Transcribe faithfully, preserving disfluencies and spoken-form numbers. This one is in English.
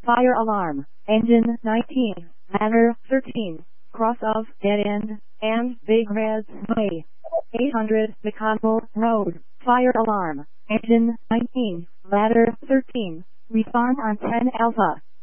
Fire alarm. Engine nineteen. Ladder thirteen. Cross of Dead End and Big Red Way. eight hundred Chicago Road. Fire alarm. Engine nineteen. Ladder thirteen. Respond on ten Alpha.